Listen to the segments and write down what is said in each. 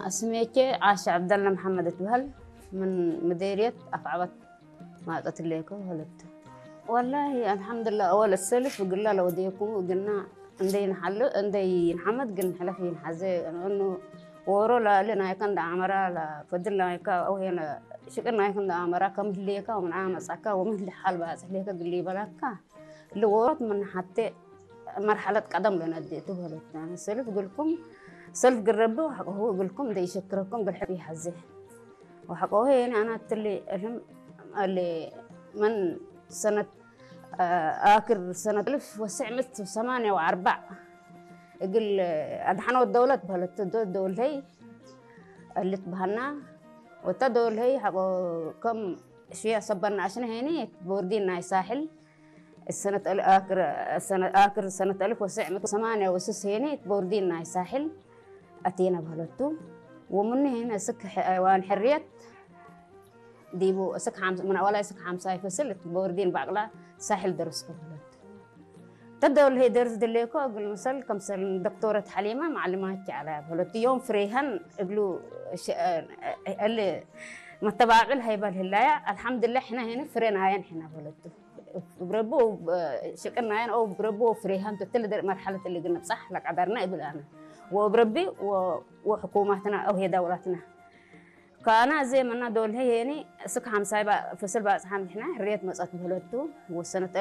اسميكي عاشة عبد الله محمد تبهل من مديرية أفعبت ما قتليكو ولدت والله الحمد لله أول السلف وقلنا لو وديكم وقلنا عندي نحل عندي محمد قلنا حلفين حزي إنه ورو لا لنا يكن عمرا لا فضلنا يكا أو هنا شكرنا يكن عمرا كم ليكا ومن عام سكا ومن حال بس ليكا قلي بلاكا اللي ورط من حتى مرحلة قدم لنا اديته ولدت يعني السلف قلكم سلف قربوا هو قلكم ده يشكركم بالحبي حزه وحقوه يعني أنا اللي من سنة آخر سنة 1908 يقول أدحنوا الدولة بهلت الدولة هي اللي تبهنا والتدول هي حقو كم شيء صبرنا عشان هني بوردينا ساحل السنة آخر سنة 1908 هني بوردينا ساحل أتينا بهلتو ومن هنا سك حيوان حرية ديبو سك حمس من أولها سك حمسة فصل بوردين بعقلا ساحل درسكو بهلت تدول هي درس دليكو أقول مثل كم سنة دكتورة حليمة معلمات على بهلت يوم فريهن يقولوا اللي متباعل هاي بالهلاية الحمد لله إحنا هنا فرينا هاي إحنا بهلتو بربو شكرنا هاي أو بربو فريهن تتل مرحلة اللي قلنا صح لك عذرنا قبل أنا وبربي وحكومتنا أو هي دولتنا كأنا زي ما أنا دول هي يعني سك حمسة فصل بقى حمد إحنا حرية مسقط بهلتو والسنة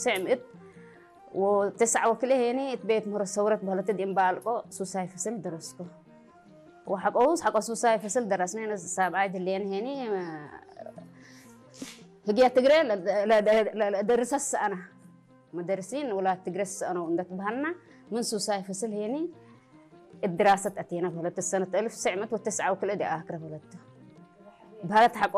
1909 وكله يعني بيت مرسورة بهلت دين بالقو سوساي فصل درسكو حق سوساي فصل درسنا السابعة اللي يعني هي تجري لا درس أنا مدرسين ولا تجرس أنا وندت بهنا من سوساي فصل يعني الدراسة أتينا بهلت السنة 1909 وكل دي آخر بهلت حق